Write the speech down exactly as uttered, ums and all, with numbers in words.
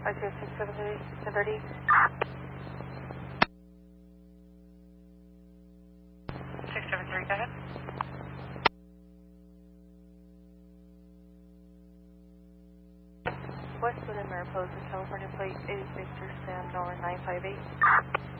I two six seven three, ten thirty. six seven three, go ahead. Westwood and Mariposa, California plate eight Victor Sam, dollar nine five eight.